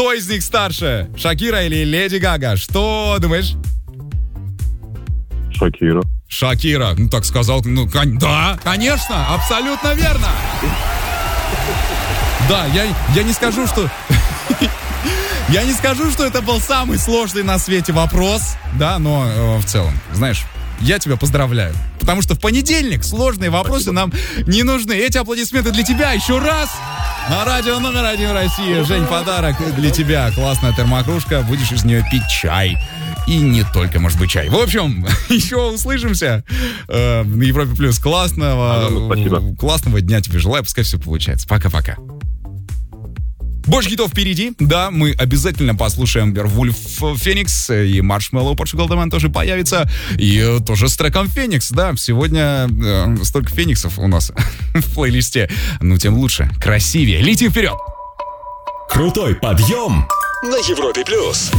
Кто из них старше? Шакира или Леди Гага? Что думаешь? Шакира. Шакира. Ну, так сказал. Ну, да, конечно, абсолютно верно. Да, я не скажу, что... Я не скажу, что это был самый сложный на свете вопрос, да, но в целом, знаешь, я тебя поздравляю. Потому что в понедельник сложные вопросы нам не нужны. Эти аплодисменты для тебя еще раз. На радио номер 1 в России. Жень, подарок для тебя. Классная термокружка. Будешь из нее пить чай. И не только, может быть, чай. В общем, еще услышимся на Европе Плюс. Классного дня тебе желаю. Пускай все получается. Пока-пока. Больше хитов впереди. Да, мы обязательно послушаем Вервульф Феникс, и Маршмеллоу Portugal The Man тоже появится. И тоже с треком Феникс. Да, сегодня столько фениксов у нас в плейлисте. Ну, тем лучше. Красивее. Летим вперед. Крутой подъем на Европе Плюс.